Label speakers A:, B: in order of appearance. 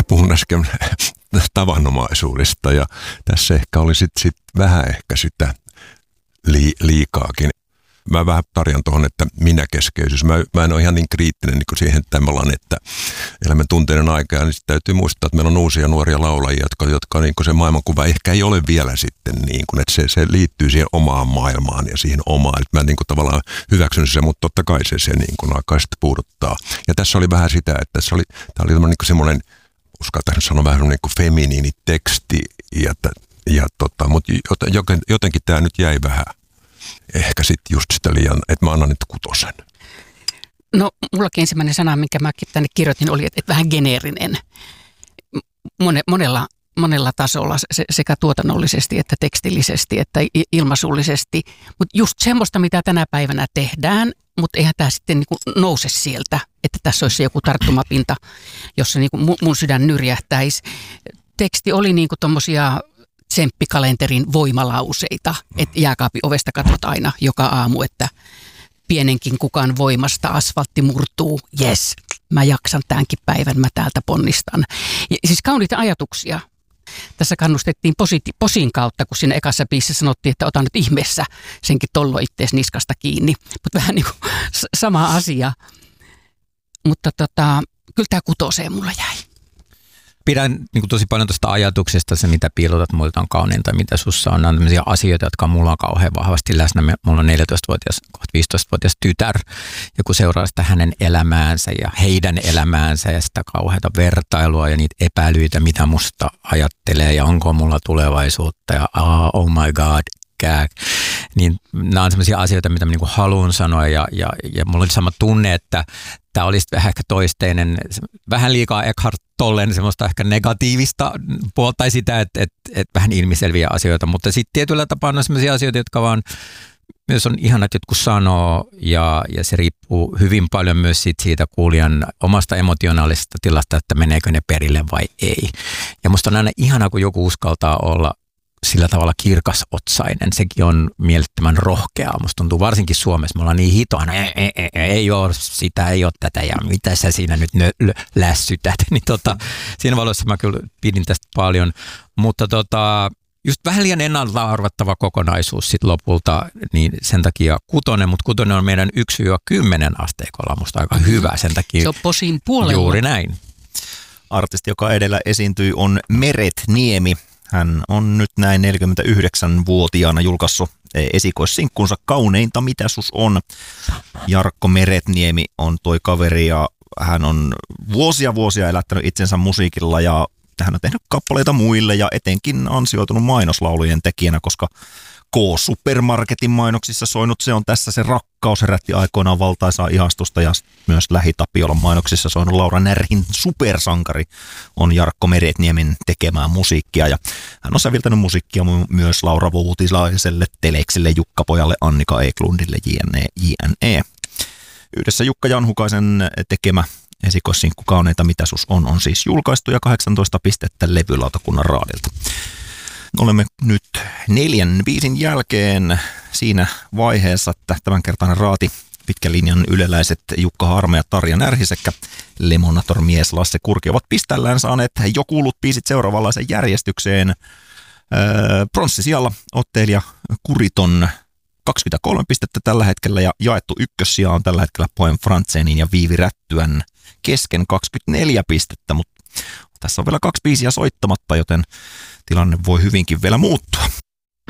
A: puhun äsken tavanomaisuudesta ja tässä ehkä oli sit vähän ehkä sitä liikaakin. Mä vähän tarjan tuohon, että minäkeskeisyys. Mä en ole ihan niin kriittinen niin kuin siihen tämmöinen, että elämän tunteiden aikaa, niin täytyy muistaa, että meillä on uusia nuoria laulajia, jotka niin kuin se maailmankuva ehkä ei ole vielä sitten niin kuin, että se liittyy siihen omaan maailmaan ja siihen omaan. Että mä niin kuin tavallaan hyväksyn sen, mutta totta kai se niin kuin alkaa sitten puuduttaa. Ja tässä oli vähän sitä, että tämä oli niin kuin semmoinen, uskaltaisin sanoa vähän niin kuin feminiini teksti, mutta jotenkin tämä nyt jäi vähän. Ehkä sitten just sitä liian, että mä annan nyt 6.
B: No, mullakin ensimmäinen sana, minkä mä tänne kirjoitin, oli, että vähän geneerinen. Monella tasolla, sekä tuotannollisesti, että tekstillisesti, että ilmaisullisesti. Mutta just semmoista, mitä tänä päivänä tehdään, mutta eihän tämä sitten niinku nouse sieltä, että tässä olisi joku tarttumapinta, jossa niinku mun sydän nyrjähtäisi. Teksti oli niinku tommosia tsemppikalenterin voimalauseita, että jääkaapin ovesta katsot aina joka aamu, että pienenkin kukan voimasta asfaltti murtuu, jes, mä jaksan tämänkin päivän, mä täältä ponnistan. Ja siis kauniita ajatuksia. Tässä kannustettiin posin kautta, kun siinä ekassa biisissä sanottiin, että ota nyt ihmeessä senkin tollo ittees niskasta kiinni. Mutta vähän niin kuin sama asia. Mutta kyllä tämä 6 mulla jäi.
C: Pidän niin kuin tosi paljon tuosta ajatuksesta, se mitä piilotat muilta on kauniinta, mitä sussa on tämmöisiä asioita, jotka mulla on kauhean vahvasti läsnä. Mulla on 14-vuotias, 15-vuotias tytär, ja kun seuraa sitä hänen elämäänsä ja heidän elämäänsä ja sitä kauheata vertailua ja niitä epäilyitä, mitä musta ajattelee ja onko mulla tulevaisuutta ja oh my god, niin nämä on sellaisia asioita, mitä mä niin kuin haluan sanoa ja mulla oli sama tunne, että tämä olisi vähän ehkä toisteinen, vähän liikaa Eckhart Tollen semmoista ehkä negatiivista puolta tai sitä, että vähän ilmiselviä asioita, mutta sitten tietyllä tapaa on sellaisia asioita, jotka vaan myös on ihana, että jotkut sanoo ja se riippuu hyvin paljon myös siitä kuulijan omasta emotionaalisesta tilasta, että meneekö ne perille vai ei. Ja musta on aina ihana, kun joku uskaltaa olla sillä tavalla kirkasotsainen. Sekin on mielettömän rohkeaa. Musta tuntuu varsinkin Suomessa. Me ollaan niin hitoina. Ei ole sitä, ei ole tätä ja mitä sä siinä nyt lässytät. Niin siinä valossa mä kyllä pidin tästä paljon. Mutta just vähän liian ennalta arvattava kokonaisuus sit lopulta, niin sen takia 6, mutta 6 on meidän 1-10 asteikolla musta aika hyvä. Sen takia
B: se on posin puolella.
C: Juuri näin.
D: Artisti, joka edellä esiintyi, on Meret Niemi. Hän on nyt näin 49-vuotiaana julkaissut esikoissinkkunsa Kauneinta mitä sus on. Jarkko Meretniemi on toi kaveri ja hän on vuosia elättänyt itsensä musiikilla ja hän on tehnyt kappaleita muille ja etenkin ansioitunut mainoslaulujen tekijänä, koska K-supermarketin mainoksissa soinut Se on tässä se rakkaus herätti aikoinaan valtaisaa ihastusta ja myös Lähi-Tapiolan mainoksissa soinut Laura Närhin supersankari on Jarkko Meretniemen tekemää musiikkia ja hän on säviltänyt musiikkia myös Laura Vuutilaiselle, Teleksille, Jukka-pojalle, Annika Eklundille, jne. Yhdessä Jukka Janhukaisen tekemä esikoissinkku Kauneita mitä sus on siis julkaistu ja 18 pistettä levylautakunnan raadilta. Olemme nyt 4 biisin jälkeen siinä vaiheessa, että tämänkertainen raati pitkän linjan yleläiset Jukka Harme ja Tarja Närhi sekä Lemonator-mies Lasse Kurki ovat pistellään saaneet jo kuullut biisit seuraavanlaisen järjestykseen. Pronssisijalla ottelija Kuriton 23 pistettä tällä hetkellä ja jaettu ykkössija on tällä hetkellä Poem Frantzenin ja Viivi Rättyän kesken 24 pistettä, mutta tässä on vielä 2 biisiä soittamatta, joten tilanne voi hyvinkin vielä muuttua.